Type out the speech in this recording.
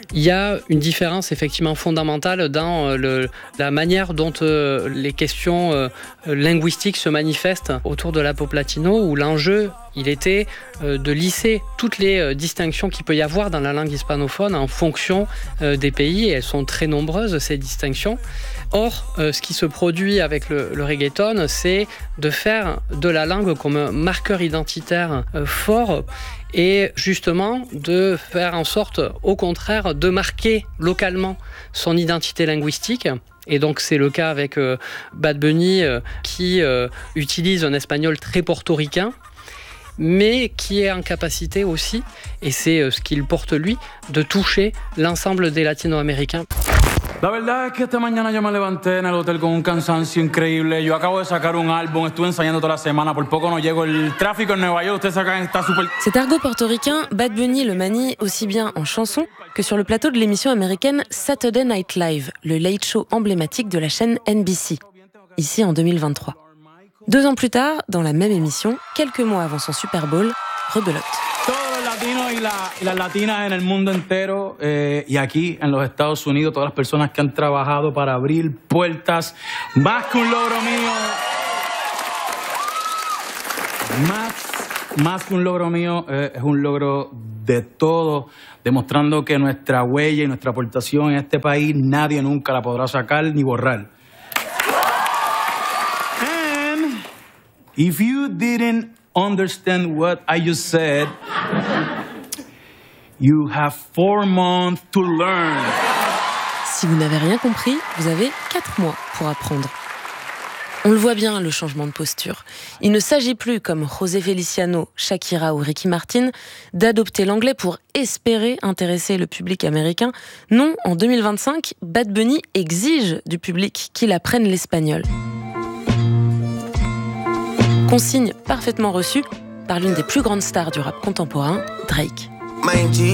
Il y a une différence effectivement fondamentale dans la manière dont les questions linguistiques se manifestent autour de la pop latino, où l'enjeu, il était de lisser toutes les distinctions qu'il peut y avoir dans la langue hispanophone en fonction des pays, et elles sont très nombreuses, ces distinctions. Or, ce qui se produit avec le reggaeton, c'est de faire de la langue comme un marqueur identitaire fort, et justement de faire en sorte, au contraire, de marquer localement son identité linguistique. Et donc c'est le cas avec Bad Bunny qui utilise un espagnol très portoricain, mais qui est en capacité aussi, et c'est ce qu'il porte lui, de toucher l'ensemble des latino-américains. La verdad es que esta mañana yo me levanté en el hotel con un cansancio increíble. Yo acabo de sacar un álbum, estuve ensayando toda la semana, por poco no llego. El tráfico en Nueva York, ustedes saben, está súper... Cet argot portoricain, Bad Bunny le manie aussi bien en chanson que sur le plateau de l'émission américaine Saturday Night Live, le late show emblématique de la chaîne NBC, ici en 2023. 2 ans plus tard, dans la même émission, quelques mois avant son Super Bowl, rebelote. Todos los latinos y las latinas en el mundo entero y aquí en los Estados Unidos, todas las personas que han trabajado para abrir puertas, más que un logro mío, más que un logro mío, es un logro de todos, demostrando que nuestra huella y nuestra aportación en este país nadie nunca la podrá sacar ni borrar. And if you didn't understand what I just said, you have 4 months to learn. Si vous n'avez rien compris, vous avez 4 mois pour apprendre. On le voit bien, le changement de posture. Il ne s'agit plus, comme José Feliciano, Shakira ou Ricky Martin, d'adopter l'anglais pour espérer intéresser le public américain. Non, en 2025, Bad Bunny exige du public qu'il apprenne l'espagnol. Consigne parfaitement reçue par l'une des plus grandes stars du rap contemporain, Drake.